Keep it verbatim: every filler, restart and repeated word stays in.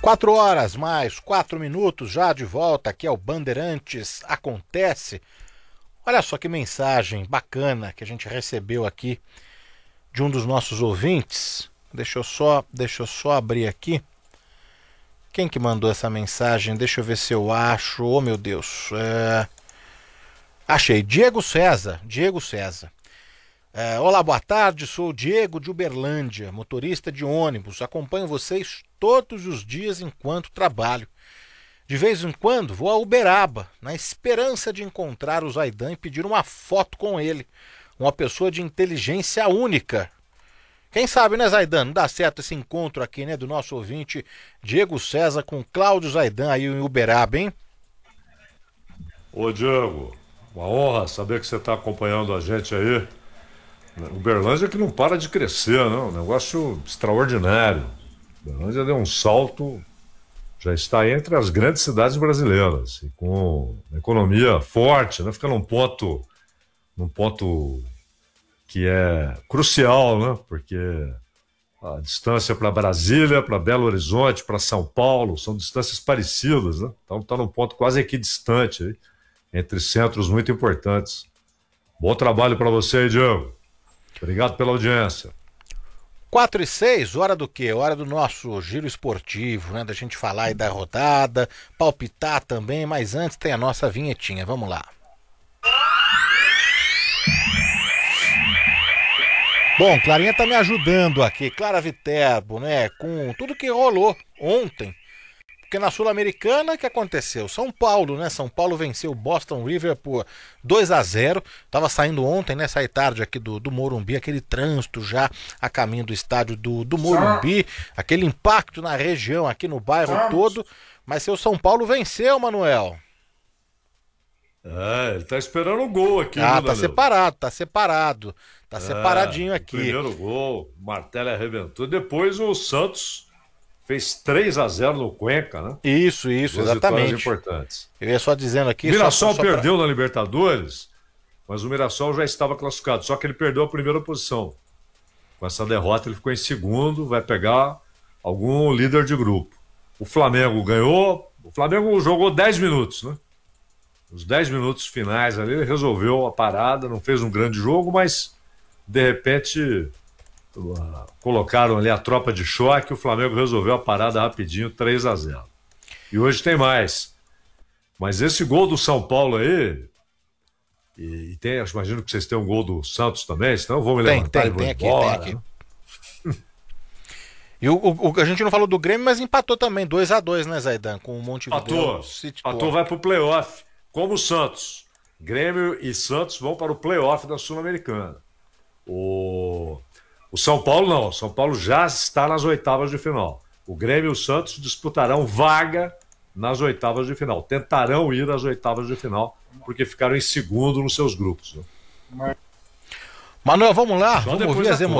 Quatro horas mais quatro minutos, já de volta aqui ao Bandeirantes Acontece. Olha só que mensagem bacana que a gente recebeu aqui de um dos nossos ouvintes. Deixa eu só, deixa eu só abrir aqui. Quem que mandou essa mensagem? Deixa eu ver se eu acho. Oh, meu Deus. É... Achei. Diego César. Diego César. É, olá, boa tarde. Sou o Diego de Uberlândia, motorista de ônibus. Acompanho vocês todos os dias enquanto trabalho. De vez em quando vou a Uberaba, na esperança de encontrar o Zaidan e pedir uma foto com ele. Uma pessoa de inteligência única. Quem sabe, né, Zaidan? Não dá certo esse encontro aqui, né, do nosso ouvinte Diego César com Cláudio Zaidan aí em Uberaba, hein? Ô, Diego, uma honra saber que você está acompanhando a gente aí. Uberlândia que não para de crescer, né? Um negócio extraordinário. Uberlândia deu um salto, já está entre as grandes cidades brasileiras, e com uma economia forte, né? Fica num ponto, num ponto que é crucial, né? Porque a distância para Brasília, para Belo Horizonte, para São Paulo, são distâncias parecidas, né? Então está num ponto quase equidistante aí, entre centros muito importantes. Bom trabalho para você aí, Diego. Obrigado pela audiência. quatro e seis, hora do quê? Hora do nosso giro esportivo, né? Da gente falar aí da rodada, palpitar também, mas antes tem a nossa vinhetinha. Vamos lá. Bom, Clarinha tá me ajudando aqui, Clara Viterbo, né? Com tudo que rolou ontem. Porque na Sul-Americana, o que aconteceu? São Paulo, né? São Paulo venceu o Boston River por dois a zero. Tava saindo ontem, né? Saí tarde aqui do, do Morumbi, aquele trânsito já a caminho do estádio do, do Morumbi, aquele impacto na região, aqui no bairro todo. Mas seu São Paulo venceu, Manuel. É, ele tá esperando o gol aqui, Ah, viu, tá separado, tá separado. Tá é, separadinho aqui. Primeiro gol, o martelo arrebentou. Depois o Santos fez três a zero no Cuenca, né? Isso, isso, Duas exatamente. Importantes. Eu ia só dizendo aqui... O Mirassol só, só perdeu pra... na Libertadores, mas o Mirassol já estava classificado, só que ele perdeu a primeira posição. Com essa derrota ele ficou em segundo, vai pegar algum líder de grupo. O Flamengo ganhou, o Flamengo jogou dez minutos, né? Os dez minutos finais ali, ele resolveu a parada, não fez um grande jogo, mas de repente uh, colocaram ali a tropa de choque, o Flamengo resolveu a parada rapidinho, três a zero. E hoje tem mais. Mas esse gol do São Paulo aí, e, e tem, imagino que vocês têm um gol do Santos também, senão eu vou me tem, levantar tem, e vou tem embora. Aqui, tem aqui. E o, o, o, a gente não falou do Grêmio, mas empatou também, dois a dois, né, Zaidan? Com o Montevideo. Empatou, empatou, vai pro playoff, como o Santos. Grêmio e Santos vão para o playoff da Sul-Americana. O, o São Paulo não, o São Paulo já está nas oitavas de final. O Grêmio e o Santos disputarão vaga nas oitavas de final. Tentarão ir às oitavas de final, porque ficaram em segundo nos seus grupos. Né? Manuel, vamos lá, Só vamos ouvir as emoções.